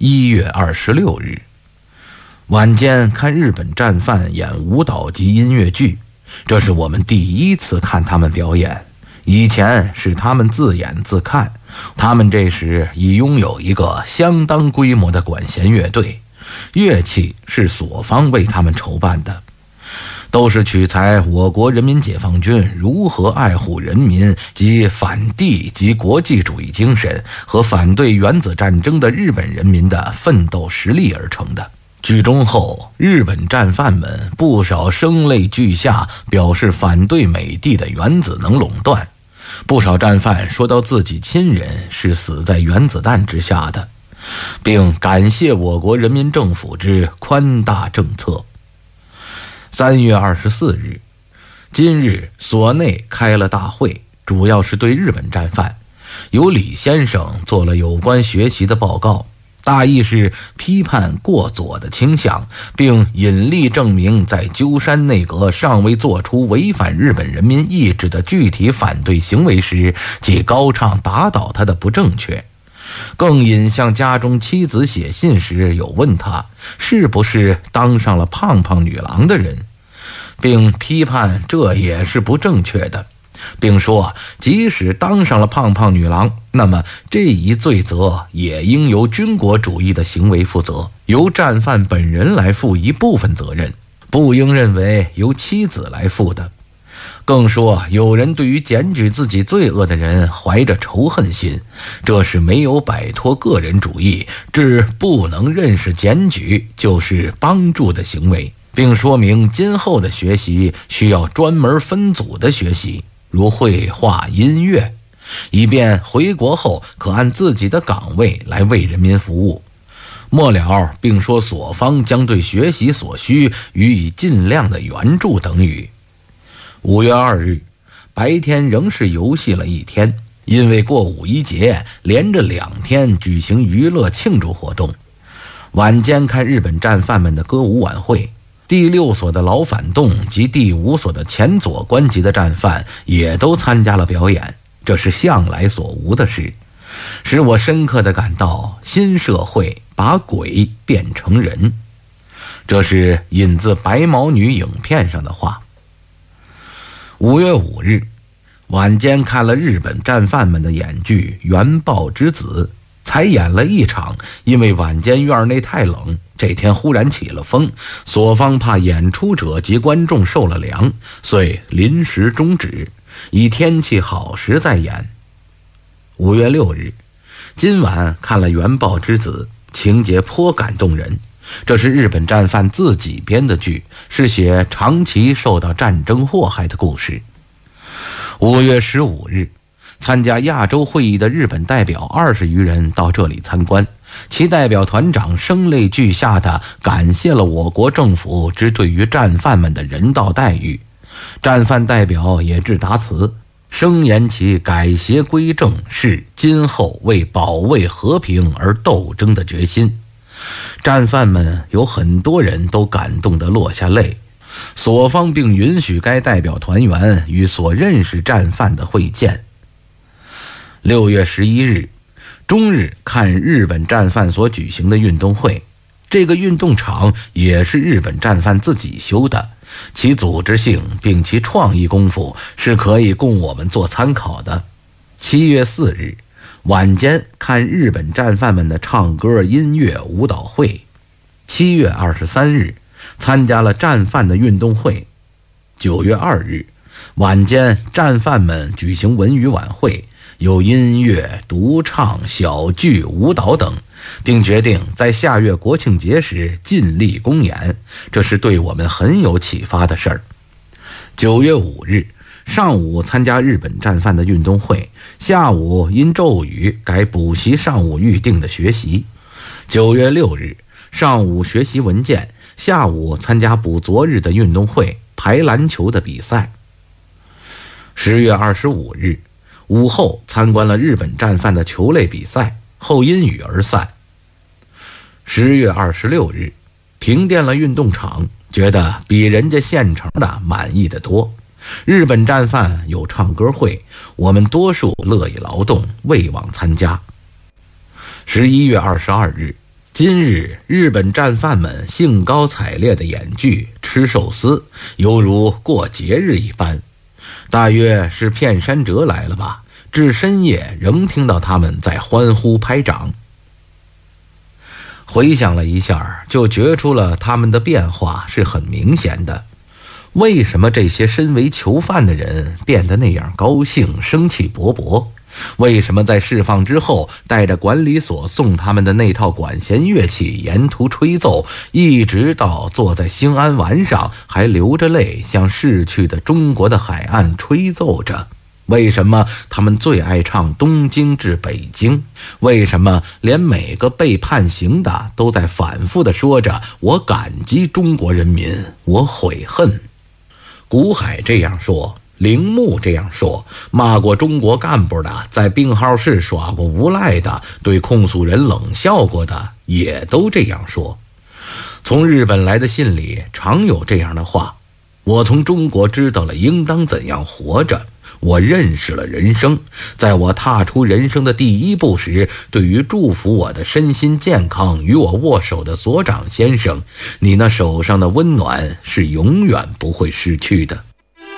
1月26日，晚间看日本战犯演舞蹈及音乐剧，这是我们第一次看他们表演。以前是他们自演自看，他们这时已拥有一个相当规模的管弦乐队，乐器是所方为他们筹办的，都是取材我国人民解放军如何爱护人民及反帝及国际主义精神和反对原子战争的日本人民的奋斗实力而成的。剧中后，日本战犯们不少声泪俱下，表示反对美帝的原子能垄断。不少战犯说到自己亲人是死在原子弹之下的，并感谢我国人民政府之宽大政策。3月24日，今日所内开了大会，主要是对日本战犯，由李先生做了有关学习的报告，大意是批判过左的倾向，并引例证明在鸠山内阁尚未做出违反日本人民意志的具体反对行为时，即高唱打倒他的不正确。更引向家中妻子写信时有问他是不是当上了胖胖女郎的人，并批判这也是不正确的，并说即使当上了胖胖女郎，那么这一罪责也应由军国主义的行为负责，由战犯本人来负一部分责任，不应认为由妻子来负的。更说有人对于检举自己罪恶的人怀着仇恨心，这是没有摆脱个人主义致不能认识检举就是帮助的行为，并说明今后的学习需要专门分组的学习，如绘画、音乐，以便回国后可按自己的岗位来为人民服务。末了并说所方将对学习所需予以尽量的援助等语。5月2日，白天仍是游戏了一天，因为过五一节，连着2天举行娱乐庆祝活动。晚间看日本战犯们的歌舞晚会，第6所的老反动及第5所的前左官级的战犯也都参加了表演，这是向来所无的事，使我深刻地感到新社会把鬼变成人。这是引自白毛女影片上的话。5月5日，晚间看了日本战犯们的演剧《原爆之子》，才演了一场，因为晚间院内太冷，这天忽然起了风，所方怕演出者及观众受了凉，遂临时终止，以天气好时再演。5月6日，今晚看了《原爆之子》，情节颇感动人。这是日本战犯自己编的剧，是写长期受到战争祸害的故事。5月15日，参加亚洲会议的日本代表20余人到这里参观，其代表团长声泪俱下地感谢了我国政府之对于战犯们的人道待遇。战犯代表也致答词，声言其改邪归正是今后为保卫和平而斗争的决心。战犯们有很多人都感动得落下泪，所方并允许该代表团员与所认识战犯的会见。6月11日，中日看日本战犯所举行的运动会，这个运动场也是日本战犯自己修的，其组织性并其创意功夫是可以供我们做参考的。7月4日，晚间看日本战犯们的唱歌、音乐、舞蹈会。7月23日，参加了战犯的运动会。9月2日，晚间战犯们举行文娱晚会，有音乐、独唱、小剧、舞蹈等，并决定在下月国庆节时尽力公演，这是对我们很有启发的事儿。9月5日，上午参加日本战犯的运动会，下午因骤雨改补习上午预定的学习。9月6日，上午学习文件，下午参加补昨日的运动会排篮球的比赛。10月25日，午后参观了日本战犯的球类比赛，后因雨而散。10月26日，评电了运动场，觉得比人家现成的满意的多。日本战犯有唱歌会，我们多数乐意劳动，未往参加。11月22日， 今日日本战犯们兴高采烈地演剧、吃寿司，犹如过节日一般。大约是片山哲来了吧，至深夜仍听到他们在欢呼拍掌。回想了一下，就觉出了他们的变化是很明显的。为什么这些身为囚犯的人变得那样高兴、生气勃勃？为什么在释放之后，带着管理所送他们的那套管弦乐器沿途吹奏，一直到坐在兴安丸上还流着泪向逝去的中国的海岸吹奏着？为什么他们最爱唱东京至北京？为什么连每个被判刑的都在反复地说着我感激中国人民，我悔恨？古海这样说，铃木这样说，骂过中国干部的，在病号室耍过无赖的，对控诉人冷笑过的，也都这样说。从日本来的信里常有这样的话：我从中国知道了应当怎样活着，我认识了人生。在我踏出人生的第一步时，对于祝福我的身心健康与我握手的所长先生，你那手上的温暖是永远不会失去的。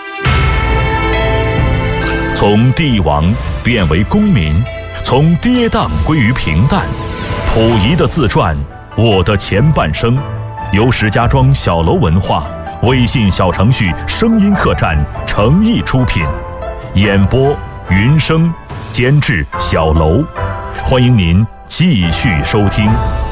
从帝王变为公民，从跌宕归于平淡。溥仪的自传《我的前半生》，由石家庄小楼文化微信小程序声音客栈诚意出品，演播云生，监制小楼。欢迎您继续收听。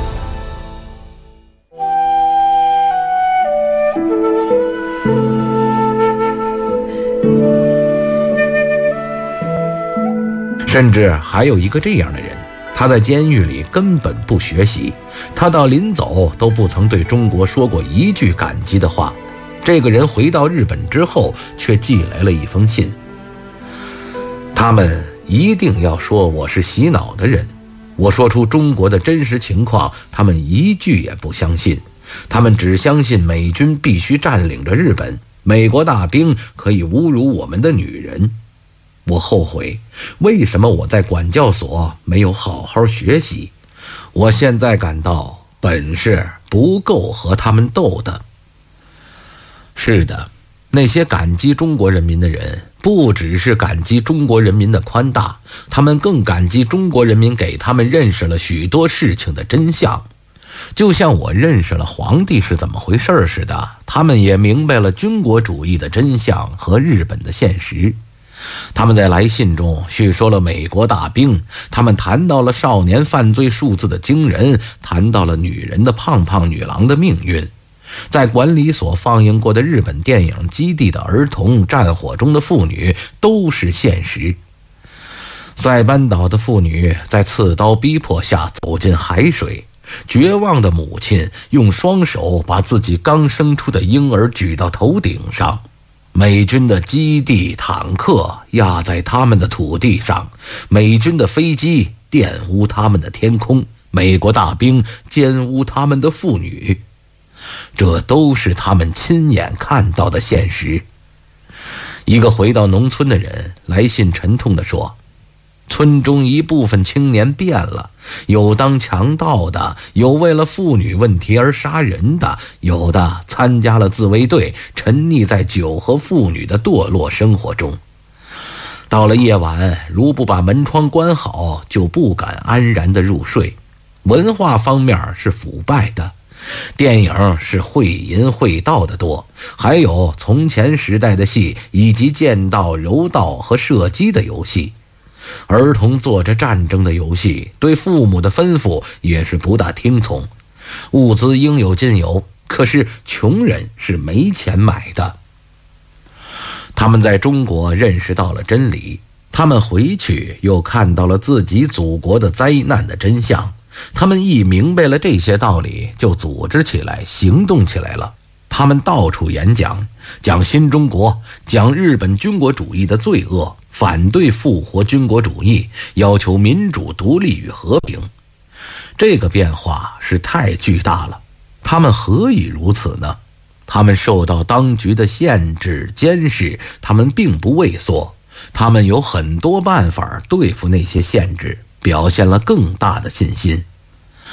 甚至还有一个这样的人，他在监狱里根本不学习，他到临走都不曾对中国说过一句感激的话。这个人回到日本之后，却寄来了一封信。他们一定要说我是洗脑的人，我说出中国的真实情况，他们一句也不相信。他们只相信美军必须占领着日本，美国大兵可以侮辱我们的女人。我后悔，为什么我在管教所没有好好学习？我现在感到本事不够和他们斗的。是的，那些感激中国人民的人，不只是感激中国人民的宽大，他们更感激中国人民给他们认识了许多事情的真相。就像我认识了皇帝是怎么回事似的，他们也明白了军国主义的真相和日本的现实。他们在来信中叙说了美国大兵，他们谈到了少年犯罪数字的惊人，谈到了女人的胖胖女郎的命运。在管理所放映过的日本电影基地的儿童，战火中的妇女都是现实。塞班岛的妇女在刺刀逼迫下走进海水，绝望的母亲用双手把自己刚生出的婴儿举到头顶上。美军的基地坦克压在他们的土地上，美军的飞机玷污他们的天空，美国大兵奸污他们的妇女，这都是他们亲眼看到的现实。一个回到农村的人来信沉痛地说，村中一部分青年变了，有当强盗的，有为了妇女问题而杀人的，有的参加了自卫队，沉溺在酒和妇女的堕落生活中。到了夜晚，如不把门窗关好，就不敢安然地入睡。文化方面是腐败的，电影是会淫会道的多，还有从前时代的戏，以及剑道、柔道和射击的游戏。儿童做着战争的游戏，对父母的吩咐也是不大听从。物资应有尽有，可是穷人是没钱买的。他们在中国认识到了真理，他们回去又看到了自己祖国的灾难的真相。他们一明白了这些道理，就组织起来行动起来了。他们到处演讲，讲新中国，讲日本军国主义的罪恶，反对复活军国主义，要求民主独立与和平。这个变化是太巨大了，他们何以如此呢？他们受到当局的限制监视，他们并不畏缩，他们有很多办法对付那些限制，表现了更大的信心。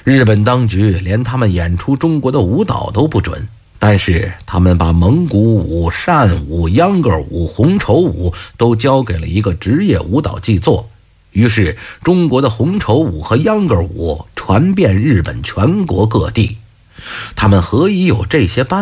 日本当局连他们演出中国的舞蹈都不准，但是他们把蒙古舞、扇舞、秧歌舞、红绸舞都交给了一个职业舞蹈祭做。于是中国的红绸舞和秧歌舞传遍日本全国各地。他们何以有这些办